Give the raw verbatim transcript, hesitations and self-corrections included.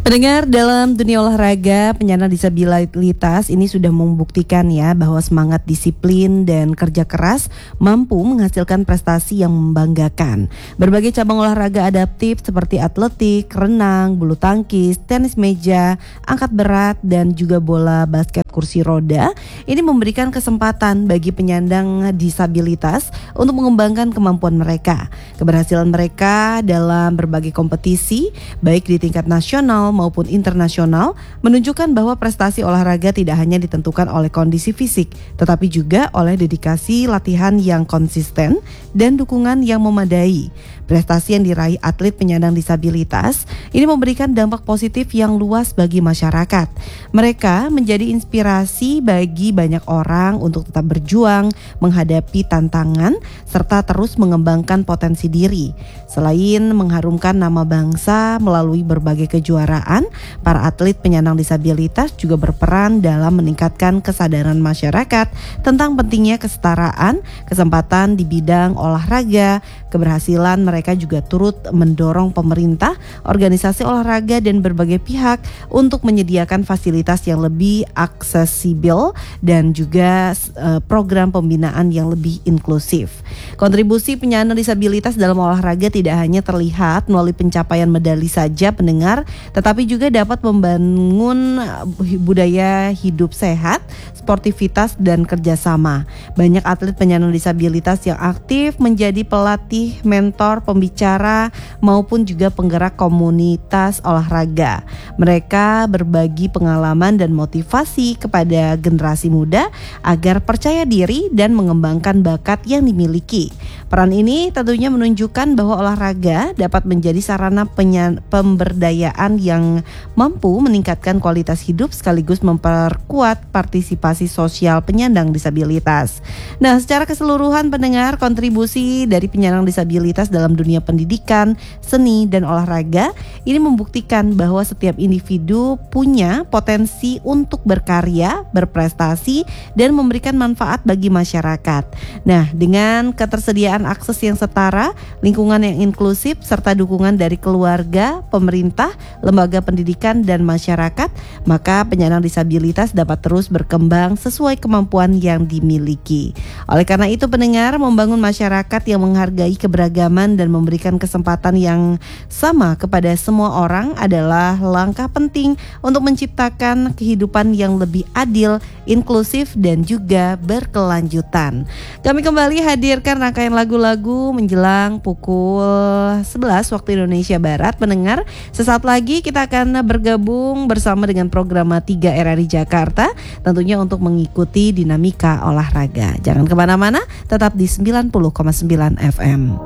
Pendengar, dalam dunia olahraga, penyandang disabilitas ini sudah membuktikan ya bahwa semangat disiplin dan kerja keras mampu menghasilkan prestasi yang membanggakan. Berbagai cabang olahraga adaptif seperti atletik, renang, bulu tangkis, tenis meja, angkat berat, dan juga bola basket kursi roda ini memberikan kesempatan bagi penyandang disabilitas untuk mengembangkan kemampuan mereka. Keberhasilan mereka dalam berbagai kompetisi, baik di tingkat nasional maupun internasional, menunjukkan bahwa prestasi olahraga tidak hanya ditentukan oleh kondisi fisik, tetapi juga oleh dedikasi latihan yang konsisten dan dukungan yang memadai. Prestasi yang diraih atlet penyandang disabilitas ini memberikan dampak positif yang luas bagi masyarakat. Mereka menjadi inspirasi bagi banyak orang untuk tetap berjuang, menghadapi tantangan, serta terus mengembangkan potensi diri. Selain mengharumkan nama bangsa melalui berbagai kejuaraan, para atlet penyandang disabilitas juga berperan dalam meningkatkan kesadaran masyarakat tentang pentingnya kesetaraan, kesempatan di bidang olahraga. Keberhasilan mereka juga turut mendorong pemerintah, organisasi olahraga, dan berbagai pihak untuk menyediakan fasilitas yang lebih aksesibel dan juga uh, program pembinaan yang lebih inklusif. Kontribusi penyandang disabilitas dalam olahraga tidak hanya terlihat melalui pencapaian medali saja, pendengar, tetapi juga dapat membangun budaya hidup sehat, sportivitas, dan kerjasama. Banyak atlet penyandang disabilitas yang aktif menjadi pelatih, mentor, pembicara, maupun juga penggerak komunitas olahraga. Mereka berbagi pengalaman dan motivasi kepada generasi muda agar percaya diri dan mengembangkan bakat yang dimiliki. Peran ini tentunya menunjukkan bahwa olahraga dapat menjadi sarana penya- pemberdayaan yang mampu meningkatkan kualitas hidup sekaligus memperkuat partisipasi sosial penyandang disabilitas. Nah, secara keseluruhan pendengar, kontribusi dari penyandang disabilitas dalam dunia pendidikan, seni, dan olahraga ini membuktikan bahwa setiap individu punya potensi untuk berkarya, berprestasi, dan memberikan manfaat bagi masyarakat. Nah, dengan ketersediaan akses yang setara, lingkungan yang inklusif, serta dukungan dari keluarga, pemerintah, lembaga pendidikan, dan masyarakat, maka penyandang disabilitas dapat terus berkembang sesuai kemampuan yang dimiliki. Oleh karena itu pendengar, membangun masyarakat yang menghargai keberagaman dan memberikan kesempatan yang sama kepada semua orang adalah langkah penting untuk menciptakan kehidupan yang lebih adil, inklusif, dan juga berkelanjutan. Kami kembali hadirkan rangkaian lagu-lagu menjelang pukul sebelas waktu Indonesia Barat. Pendengar, sesaat lagi kita akan bergabung bersama dengan program tiga R R I Jakarta, tentunya untuk mengikuti dinamika olahraga. Jangan kemana-mana, tetap di sembilan puluh koma sembilan F M.